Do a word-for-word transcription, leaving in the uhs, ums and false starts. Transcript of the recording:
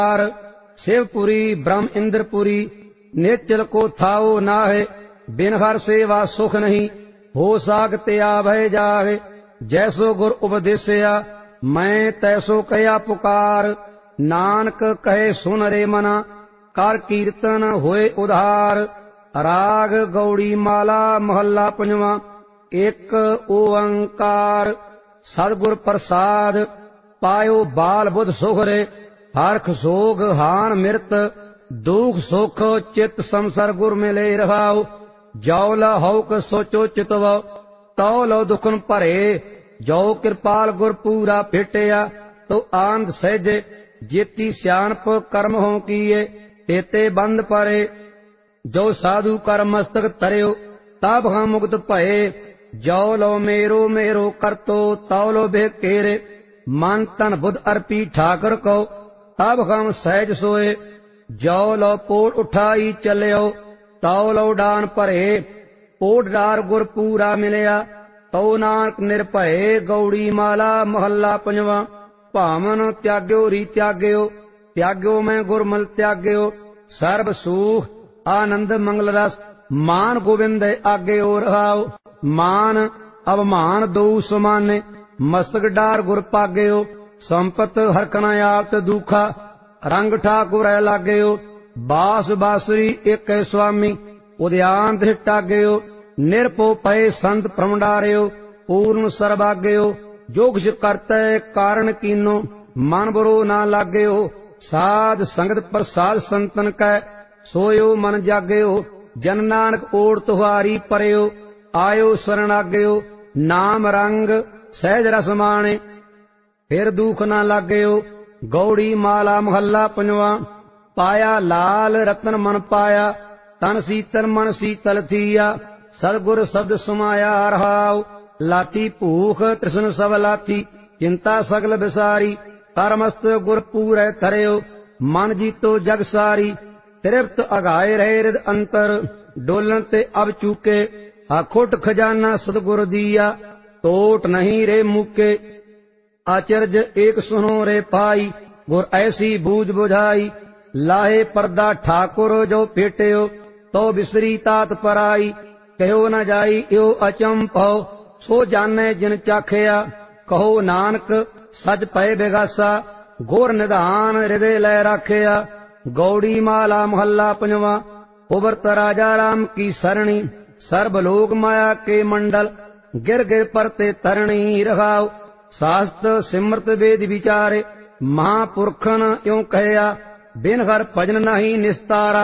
शिवपुरी ब्रह्म इंद्रपुरी निश्चल को थाओ नाहे। बिन हर सेवा सुख नहीं, हो सागते भय जाहे। जैसो गुर उपदेशया मैं तैसो कया पुकार। नानक कहे सुन रे मना, कर कीर्तन होए उधार। राग गौड़ी माला महला पंजवा, एक ओंकार। सतगुर प्रसाद पायो बाल बुध सुख रे। हरख सोग हान मृत, दुख सुख चित संसर गुर मिले रहाओ। जो ला हौक सोचो चितव, तौ लो दुखन भरे। जो कृपाल गुर पूरा फिटिया, तो आनंद सहजे। जेती सियाणप कर्म हो किए, तेते बंद परे। जो साधु कर मस्तक तरियो, तब हम मुक्त भये। जो लो मेरो मेरो करतो, तौ लो भेकेरे। मन तन बुध अर्पी ठाकर को, तब हम सहज सोए। जो लो पोट उठाई चलियो, तौ लो डान भरे। पोट डार गुर पूरा मिलिया, तौ नानक निर्भय। गौड़ी माला महला पंजवा, भावन त्याग्यो री त्याग्यो। त्याग्यो मैं गुरमल त्याग्यो, सर्ब सुख आनंद मंगल रस। मान गोविंद आगे और रहाओ, मान अवमान दो समाने। मस्तक डार गुर पाग्यो, संपत हरखना आपत दुखा। रंग ठाकुर लागयो, बास बासुरी एक स्वामी। उद्यान दृष्टाग्यो, निरपो पय संत प्रमडार्यो। पूर्ण सर्वाग्यो, जो कुछ करते कारण कीनो। मन बुरो ना लाग्यो, साध संगत प्रसाद संतन कै। सोयो मन जाग्यो, जन नानक ओढ़ तुहारी परयो। आयो शरणाग्यो, नाम रंग सहज रस माणे। फिर दुख ना लाग्यो, गौड़ी माला महला पंजवा। पाया लाल रतन मन पाया, तन शीतल मन शीतल थिया। सतगुर शब्द समाया रहाओ, लाथी भूख तृष्ण सब लाथी। चिंता सगल बिसारी, करमस्त गुर पूरै धरियो। मन जीतो जग सारी, तृप्त अघाए रहे हृद अंतर। डोलन ते अब चूके, अखुट खजाना सतगुर दिया। टोट नहीं रे मुके, आचर्य एक सुनो रे पाई। गुर ऐसी बूझ बुझाई, लाहे पर्दा ठाकुर जो फेटियो। तो बिसरी तात पराई, कहो न जाई यो अचंभो। सो जाने जिन चाखिया, कहो नानक सच पय बेगासा। गुर निधान हृदय लै राखिया, गौड़ी माला महला पंजवा। उबरत राजा राम की सरणी, सर्वलोक माया के मंडल। गिर गिर परते तरणी रखाओ, शास्त्र सिमरत वेद विचारे। महापुरखन यों कहया, बिन हर भजन नहीं निस्तारा।